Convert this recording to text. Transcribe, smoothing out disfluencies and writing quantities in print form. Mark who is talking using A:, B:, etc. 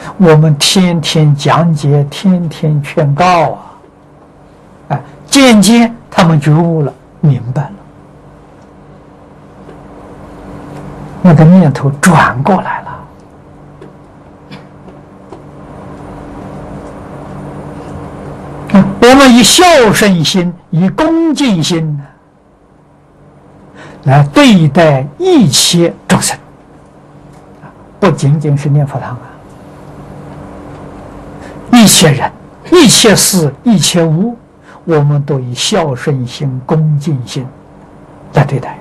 A: 我们天天讲解，天天劝告啊，渐渐他们觉悟了，明白了，那个念头转过来了。我们以孝顺心、以恭敬心来对待一切众生，不仅仅是念佛堂一切人、一切事、一切物，我们都以孝顺心、恭敬心来对待。